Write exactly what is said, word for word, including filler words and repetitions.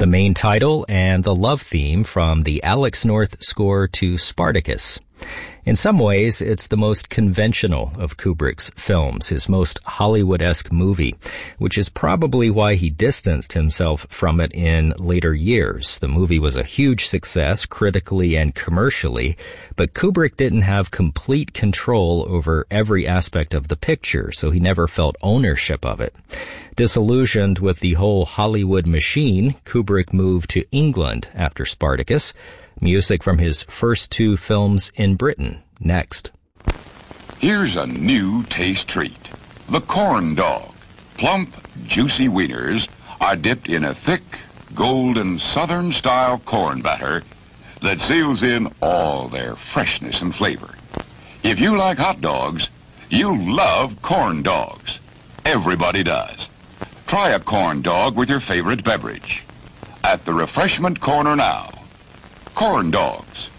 the main title and the love theme from the Alex North score to Spartacus. In some ways, it's the most conventional of Kubrick's films, his most Hollywood-esque movie, which is probably why he distanced himself from it in later years. The movie was a huge success, critically and commercially, but Kubrick didn't have complete control over every aspect of the picture, so he never felt ownership of it. Disillusioned with the whole Hollywood machine, Kubrick moved to England after Spartacus. Music from his first two films in Britain, next. Here's a new taste treat. The corn dog. Plump, juicy wieners are dipped in a thick, golden, southern-style corn batter that seals in all their freshness and flavor. If you like hot dogs, you'll love corn dogs. Everybody does. Try a corn dog with your favorite beverage. At the refreshment corner now. Corn dogs.